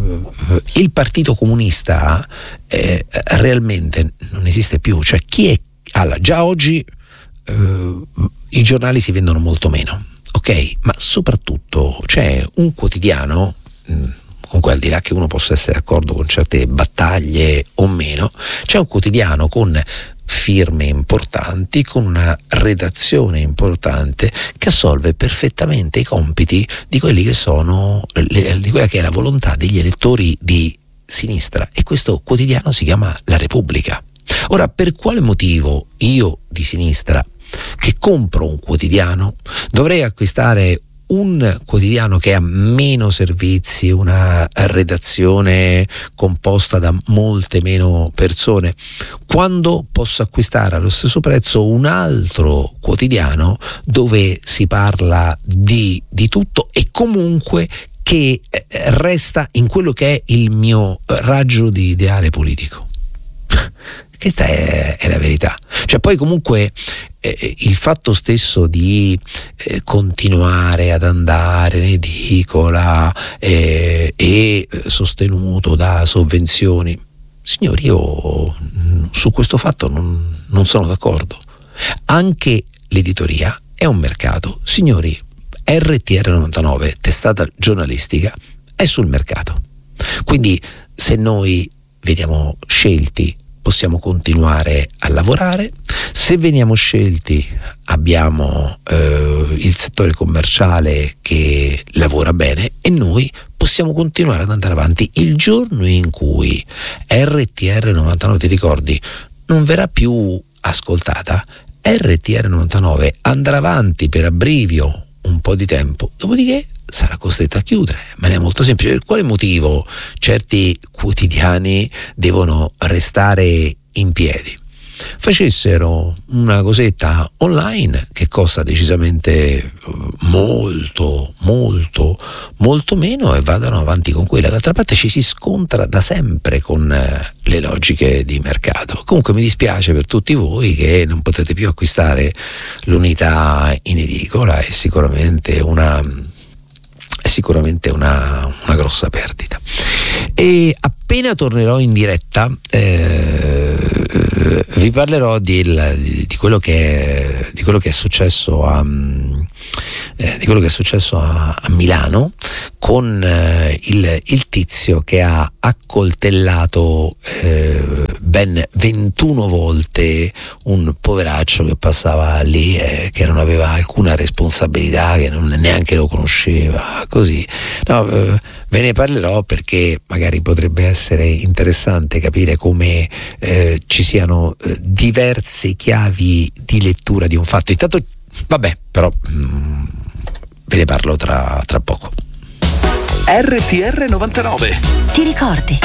il Partito Comunista eh, realmente non esiste più, cioè chi è allora, già oggi eh, i giornali si vendono molto meno, ok, ma soprattutto c'è un quotidiano, mh, comunque al di là che uno possa essere d'accordo con certe battaglie o meno, c'è un quotidiano con firme importanti, con una redazione importante che assolve perfettamente i compiti di quelli che sono di quella che è la volontà degli elettori di sinistra, e questo quotidiano si chiama La Repubblica. Ora, per quale motivo io di sinistra, che compro un quotidiano, dovrei acquistare un quotidiano che ha meno servizi, una redazione composta da molte meno persone, quando posso acquistare allo stesso prezzo un altro quotidiano dove si parla di, di tutto, e comunque che resta in quello che è il mio raggio di ideale politico? Questa è, è la verità. Cioè, poi comunque eh, il fatto stesso di eh, continuare ad andare in edicola eh, e sostenuto da sovvenzioni, signori, io su questo fatto non, non sono d'accordo. Anche l'editoria è un mercato, signori. R T R novantanove, testata giornalistica, è sul mercato. Quindi se noi veniamo scelti possiamo continuare a lavorare, se veniamo scelti abbiamo eh, il settore commerciale che lavora bene, e noi possiamo continuare ad andare avanti. Il giorno in cui R T R novantanove, ti ricordi, non verrà più ascoltata, R T R novantanove andrà avanti per abbrivio un po' di tempo, dopodiché sarà costretta a chiudere. Ma è molto semplice. Per quale motivo certi quotidiani devono restare in piedi? facessero una cosetta online che costa decisamente molto molto molto meno e vadano avanti con quella. D'altra parte ci si scontra da sempre con le logiche di mercato. Comunque mi dispiace per tutti voi che non potete più acquistare l'unità in edicola, è sicuramente una è sicuramente una, una grossa perdita. E appena tornerò in diretta eh, vi parlerò di, di, di quello che è, di quello che è successo a eh, di quello che è successo a, a Milano con eh, il, il tizio che ha accoltellato eh, ben ventuno volte un poveraccio che passava lì e che non aveva alcuna responsabilità, che non neanche lo conosceva, così. No, eh, ve ne parlerò perché magari potrebbe essere interessante capire come eh, ci siano eh, diverse chiavi di lettura di un fatto. Intanto, vabbè, però mh, ve ne parlo tra, tra poco. R T R novantanove. Ti ricordi?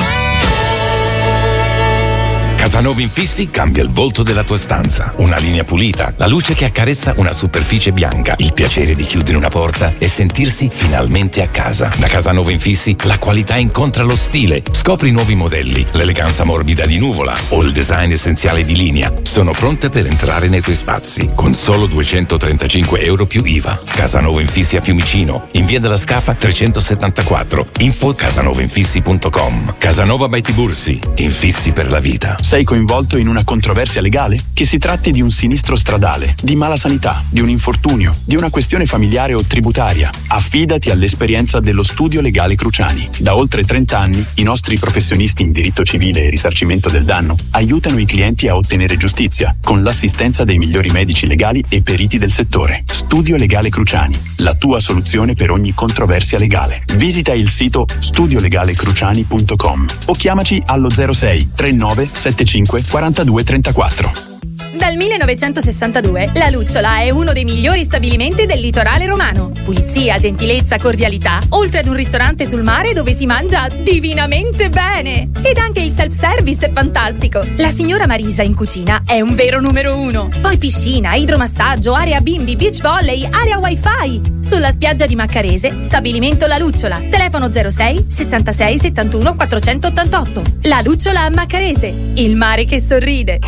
Casanova Infissi cambia il volto della tua stanza. Una linea pulita, la luce che accarezza una superficie bianca, il piacere di chiudere una porta e sentirsi finalmente a casa. Da Casanova Infissi la qualità incontra lo stile. Scopri nuovi modelli, l'eleganza morbida di Nuvola o il design essenziale di Linea. Sono pronte per entrare nei tuoi spazi con solo duecentotrentacinque euro più I V A. Casanova Infissi a Fiumicino, in via della Scafa trecentosettantaquattro. Info casanova infissi punto com. Casanova by Tibursi, infissi per la vita. Sei coinvolto in una controversia legale? Che si tratti di un sinistro stradale, di mala sanità, di un infortunio, di una questione familiare o tributaria, affidati all'esperienza dello Studio Legale Cruciani. Da oltre trenta anni i nostri professionisti in diritto civile e risarcimento del danno aiutano i clienti a ottenere giustizia con l'assistenza dei migliori medici legali e periti del settore. Studio Legale Cruciani, la tua soluzione per ogni controversia legale. Visita il sito studio legale cruciani punto com o chiamaci allo zero sei trentanove settantacinque quarantadue trentaquattro. Dal millenovecentosessantadue la Lucciola è uno dei migliori stabilimenti del litorale romano. Pulizia, gentilezza, cordialità, oltre ad un ristorante sul mare dove si mangia divinamente bene. Ed anche il self-service è fantastico. La signora Marisa in cucina è un vero numero uno. Poi piscina, idromassaggio, area bimbi, beach volley, area wifi. Sulla spiaggia di Maccarese, stabilimento La Lucciola. Telefono zero sei sessantasei settantuno quattrocentottantotto. La Lucciola a Maccarese, il mare che sorride.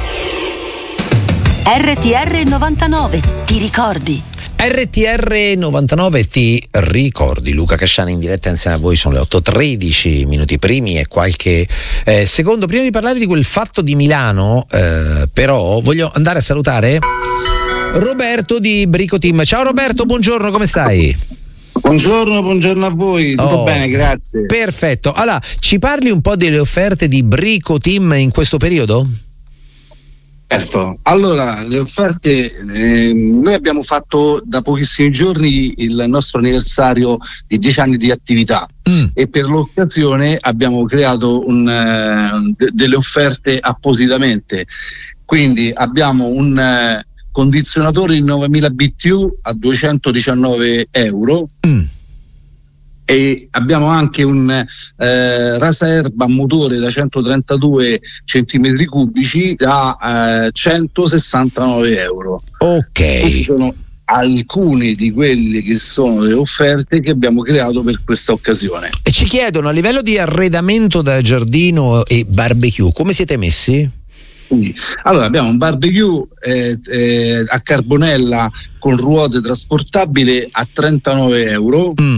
R T R novantanove, ti ricordi? R T R novantanove, ti ricordi? Luca Casciani in diretta insieme a voi, sono le otto e tredici minuti primi e qualche eh, secondo. Prima di parlare di quel fatto di Milano, eh, però voglio andare a salutare Roberto di Brico Team. Ciao Roberto, buongiorno, come stai? Buongiorno, buongiorno a voi, tutto oh, bene, grazie. Perfetto, allora ci parli un po' delle offerte di Brico Team in questo periodo? Certo, allora le offerte, eh, noi abbiamo fatto da pochissimi giorni il nostro anniversario di dieci anni di attività mm. e per l'occasione abbiamo creato un, uh, de- delle offerte appositamente, quindi abbiamo un uh, condizionatore in novemila B T U a duecentodiciannove euro mm. e abbiamo anche un eh, rasaerba a motore da centotrentadue centimetri cubici da eh, centosessantanove euro. Ok. Questi sono alcuni di quelli che sono le offerte che abbiamo creato per questa occasione. E ci chiedono, a livello di arredamento da giardino e barbecue, come siete messi? Quindi, allora abbiamo un barbecue eh, eh, a carbonella con ruote trasportabile a trentanove euro. Mm.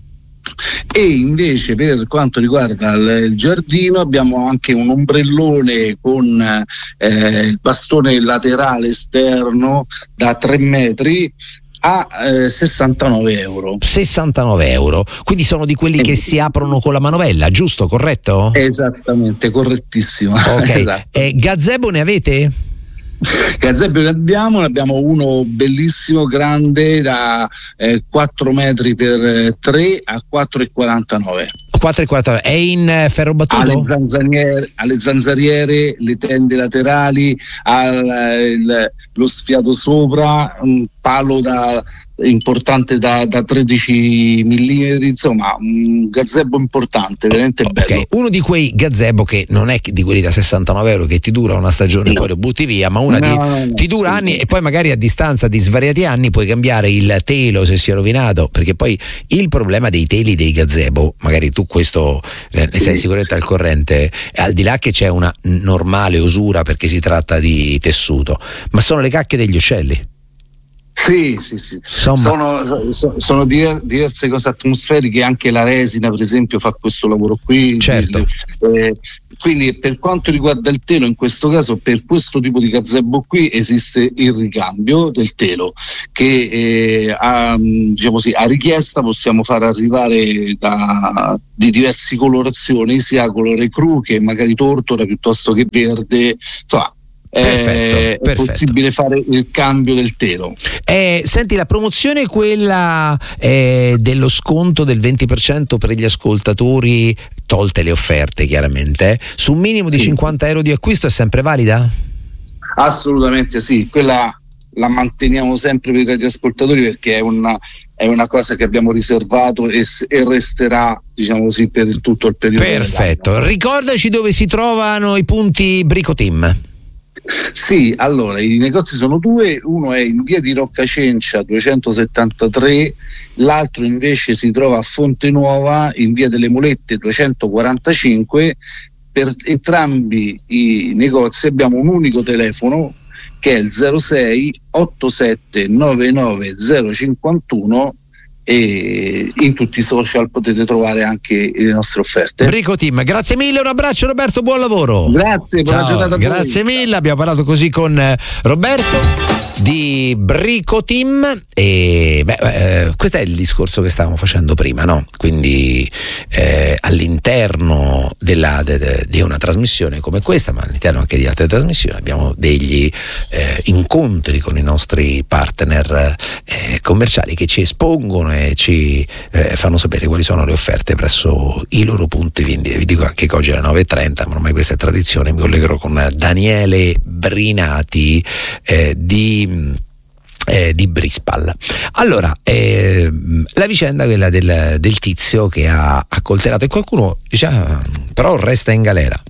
E invece per quanto riguarda il giardino abbiamo anche un ombrellone con eh, il bastone laterale esterno da tre metri a eh, sessantanove euro. sessantanove euro, quindi sono di quelli eh, che si aprono con la manovella, giusto, corretto? Esattamente, correttissimo. Ok, esatto. eh, gazebo ne avete? Gazebo ne abbiamo, ne abbiamo uno bellissimo, grande, da eh, quattro metri per tre a quattro e quarantanove. quattro e quarantanove, è in ferro battuto? Alle zanzariere, alle zanzariere, le tende laterali, al, il, lo sfiato sopra, un palo da importante da, da tredici millimetri, insomma un gazebo importante, veramente bello. Okay. Uno di quei gazebo che non è di quelli da sessantanove euro che ti dura una stagione e no. poi lo butti via, ma una no, di, no, no, ti dura sì, anni sì. e poi magari a distanza di svariati anni puoi cambiare il telo se si è rovinato, perché poi il problema dei teli dei gazebo, magari tu questo ne sì. sei sicuramente al corrente, al di là che c'è una normale usura perché si tratta di tessuto, ma sono le cacche degli uccelli. Sì, sì, sì. Sono, sono diverse cose atmosferiche, anche la resina per esempio fa questo lavoro qui. Certo. Eh, quindi per quanto riguarda il telo, in questo caso per questo tipo di gazebo qui esiste il ricambio del telo che eh, a, diciamo così, a richiesta possiamo far arrivare da, di diverse colorazioni, sia colore cru che magari tortora piuttosto che verde, insomma. Perfetto, è perfetto. possibile fare il cambio del telo. Eh, senti, la promozione è quella eh, dello sconto del venti per cento per gli ascoltatori, tolte le offerte chiaramente, eh, su un minimo di sì, cinquanta euro di acquisto è sempre valida? Assolutamente sì, quella la manteniamo sempre per i radioascoltatori perché è una, è una cosa che abbiamo riservato e, e resterà, diciamo così, per il tutto il periodo. Perfetto, ricordaci dove si trovano i punti Bricoteam. Sì, allora i negozi sono due, uno è in via di Roccacencia duecentosettantatré, l'altro invece si trova a Fonte Nuova in via delle Mulette duecentoquarantacinque. Per entrambi i negozi abbiamo un unico telefono che è il zero sei ottantasette novantanove zero cinquantuno e in tutti i social potete trovare anche le nostre offerte. Bricoteam, grazie mille, un abbraccio Roberto, buon lavoro. Grazie, buona Ciao, giornata a voi. Grazie mille, abbiamo parlato così con Roberto di Bricoteam e beh, eh, questo è il discorso che stavamo facendo prima, no? Quindi eh, all'interno della, de, de, di una trasmissione come questa, ma all'interno anche di altre trasmissioni, abbiamo degli eh, incontri con i nostri partner eh, commerciali che ci espongono e ci eh, fanno sapere quali sono le offerte presso i loro punti vendita. Vi dico anche che oggi alle nove e trenta, ma ormai questa è tradizione, mi collegherò con Daniele Brinati eh, di Eh, di Brispal. Allora, eh, la vicenda quella del, del tizio che ha accoltellato e qualcuno dice ah, però resta in galera.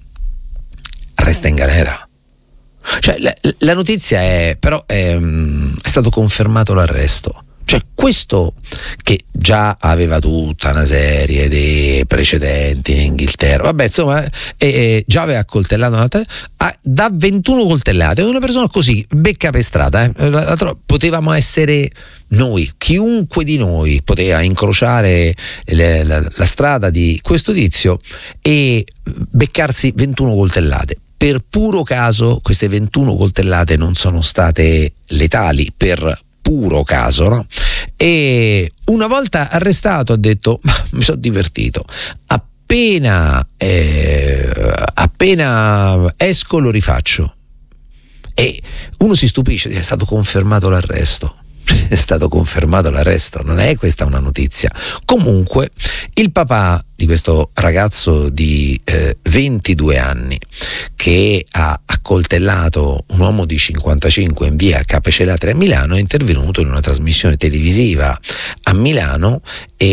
Resta in galera. Cioè la, la notizia è però è, è stato confermato l'arresto. Cioè questo che già aveva tutta una serie di precedenti in Inghilterra, vabbè insomma eh, già aveva accoltellato una te- ah, da ventuno coltellate, una persona così becca pestrata, eh. L'altro, potevamo essere noi, chiunque di noi poteva incrociare le, la, la strada di questo tizio e beccarsi ventuno coltellate. Per puro caso queste ventuno coltellate non sono state letali, per puro caso, no? E una volta arrestato ha detto ma mi sono divertito, appena eh, appena esco lo rifaccio. E uno si stupisce, è stato confermato l'arresto. È stato confermato l'arresto, non è questa una notizia. Comunque il papà di questo ragazzo di eh, ventidue anni che ha accoltellato un uomo di cinquantacinque in via Capecelatre a Milano è intervenuto in una trasmissione televisiva a Milano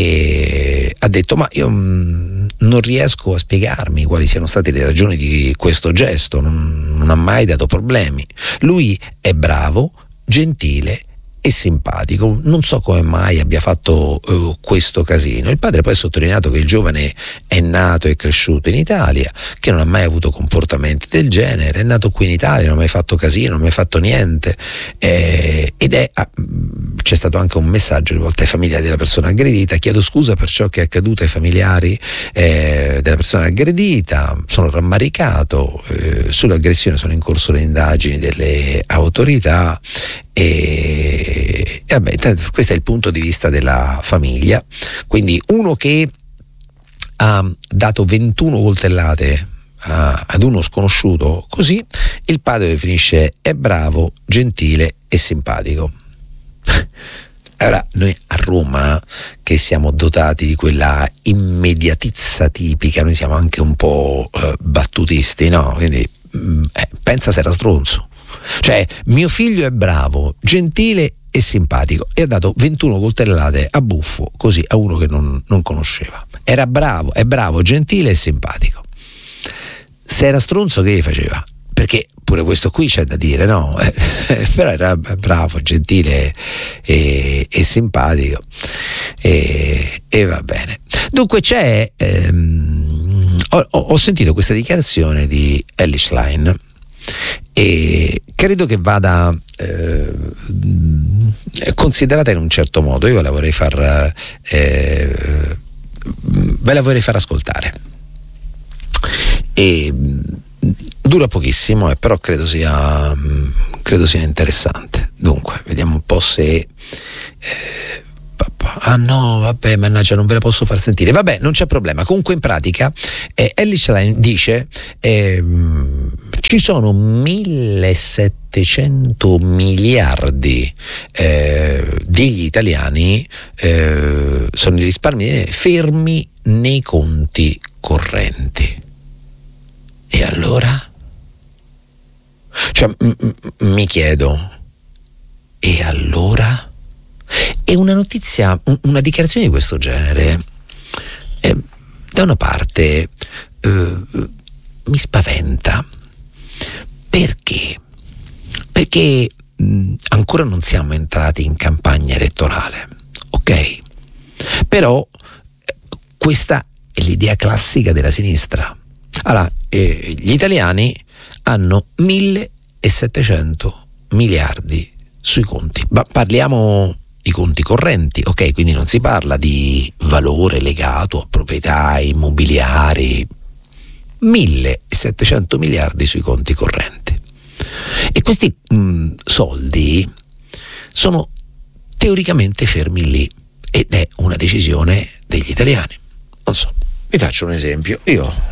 e ha detto ma io mh, non riesco a spiegarmi quali siano state le ragioni di questo gesto, non, non ha mai dato problemi, lui è bravo, gentile e simpatico, non so come mai abbia fatto uh, questo casino. Il padre poi ha sottolineato che il giovane è nato e cresciuto in Italia, che non ha mai avuto comportamenti del genere, è nato qui in Italia, non ha mai fatto casino, non ha mai fatto niente, eh, ed è ah, c'è stato anche un messaggio rivolto ai familiari della persona aggredita: chiedo scusa per ciò che è accaduto ai familiari eh, della persona aggredita, sono rammaricato, eh, sull'aggressione sono in corso le indagini delle autorità. E, e vabbè, questo è il punto di vista della famiglia. Quindi uno che ha dato ventuno coltellate a, ad uno sconosciuto, così il padre definisce è bravo, gentile e simpatico. Allora noi a Roma, che siamo dotati di quella immediatezza tipica, noi siamo anche un po' eh, battutisti, no? Quindi eh, pensa se era stronzo. Cioè mio figlio è bravo, gentile e e simpatico, e ha dato ventuno coltellate a buffo, così, a uno che non, non conosceva. Era bravo, è bravo, gentile e simpatico. Se era stronzo, che gli faceva? Perché pure questo qui c'è da dire, no? Eh, però era bravo, gentile e, e simpatico, e, e va bene. Dunque c'è ehm, ho, ho sentito questa dichiarazione di Elly Schlein e credo che vada eh, considerata in un certo modo. Io la vorrei far eh, ve la vorrei far ascoltare, e dura pochissimo, eh, però credo sia credo sia interessante. Dunque vediamo un po' se eh, ah no, vabbè, mannaggia, non ve la posso far sentire. Vabbè, non c'è problema. Comunque in pratica eh, Elly Schlein dice eh, ci sono millesettecento miliardi eh, degli italiani, eh, sono i risparmi fermi nei conti correnti. E allora? Cioè, m- m- mi chiedo, e allora? E una notizia, una dichiarazione di questo genere, eh, da una parte eh, mi spaventa, perché? Perché mh, ancora non siamo entrati in campagna elettorale, ok? Però eh, questa è l'idea classica della sinistra. Allora, eh, gli italiani hanno millesettecento miliardi sui conti, ma parliamo di conti correnti, ok? Quindi non si parla di valore legato a proprietà immobiliari. millesettecento miliardi sui conti correnti, e questi mh, soldi sono teoricamente fermi lì, ed è una decisione degli italiani. Non so, vi faccio un esempio. Io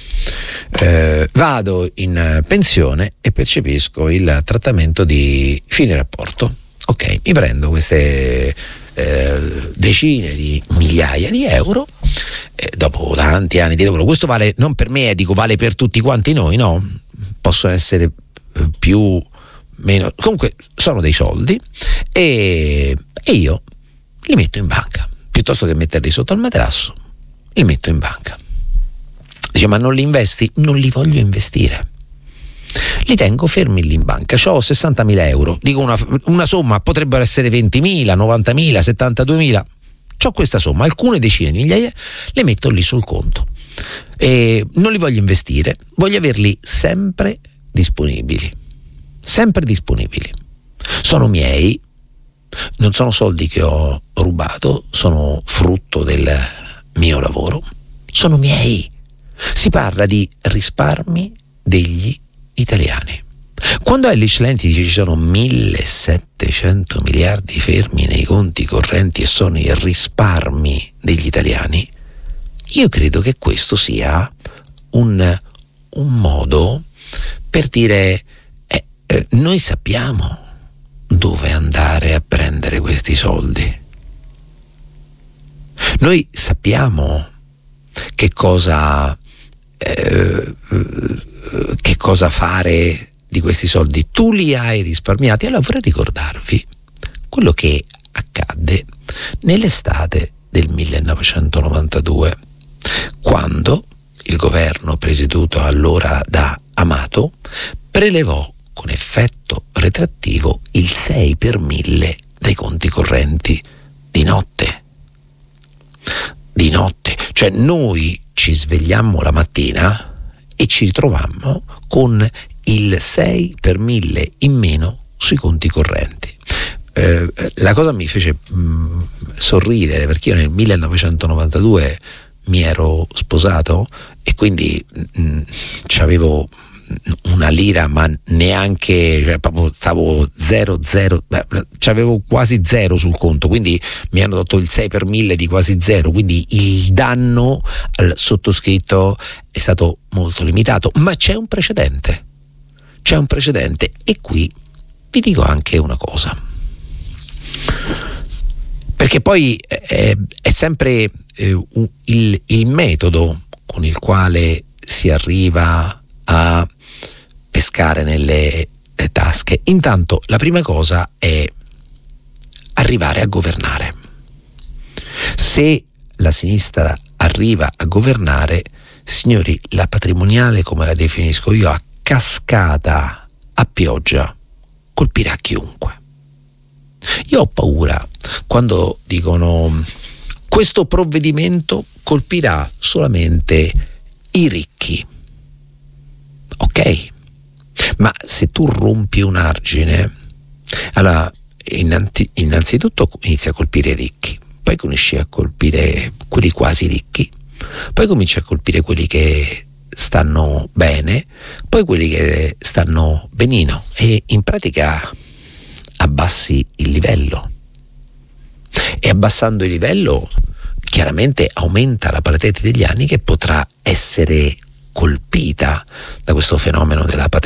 eh, vado in pensione e percepisco il trattamento di fine rapporto. Ok, mi prendo queste eh, decine di migliaia di euro eh, dopo tanti anni di lavoro. Questo vale non per me, eh, dico vale per tutti quanti noi, no? Possono essere eh, più, meno, comunque sono dei soldi, e, e io li metto in banca piuttosto che metterli sotto al materasso. Li metto in banca. Dice, ma non li investi? Non li voglio investire. Li tengo fermi lì in banca. C'ho sessantamila euro, dico una, una somma, potrebbero essere ventimila, novantamila, settantaduemila. C'ho questa somma, alcune decine di migliaia, le metto lì sul conto. E non li voglio investire, voglio averli sempre disponibili. Sempre disponibili. Sono miei, non sono soldi che ho rubato, sono frutto del mio lavoro. Sono miei. Si parla di risparmi degli italiani. Quando Elly Schlein ti dice ci sono millesettecento miliardi fermi nei conti correnti e sono i risparmi degli italiani, io credo che questo sia un, un modo per dire eh, eh, noi sappiamo dove andare a prendere questi soldi, noi sappiamo che cosa eh, che cosa fare di questi soldi. Tu li hai risparmiati. Allora vorrei ricordarvi quello che accadde nell'estate del millenovecentonovantadue, quando il governo presieduto allora da Amato prelevò con effetto retrattivo il sei per mille dai conti correnti di notte. Di notte, cioè noi ci svegliammo la mattina e ci ritrovammo con il sei per mille in meno sui conti correnti. Eh, la cosa mi fece mh, sorridere, perché io nel millenovecentonovantadue mi ero sposato e quindi mh, c'avevo una lira, ma neanche, cioè proprio stavo zero zero, c'avevo quasi zero sul conto, quindi mi hanno dato il sei per mille di quasi zero, quindi il danno al sottoscritto è stato molto limitato. Ma c'è un precedente, c'è un precedente e qui vi dico anche una cosa, perché poi è, è sempre eh, un, il, il metodo con il quale si arriva a pescare nelle tasche. Intanto la prima cosa è arrivare a governare. Se la sinistra arriva a governare, signori, la patrimoniale, come la definisco io, a cascata, a pioggia, colpirà chiunque. Io ho paura quando dicono questo provvedimento colpirà solamente i ricchi. Ok, ma se tu rompi un argine, allora innanzi, innanzitutto inizia a colpire i ricchi, poi cominci a colpire quelli quasi ricchi, poi cominci a colpire quelli che stanno bene, poi quelli che stanno benino, e in pratica abbassi il livello, e abbassando il livello chiaramente aumenta la platea degli anni che potrà essere colpita da questo fenomeno della patrimoniale.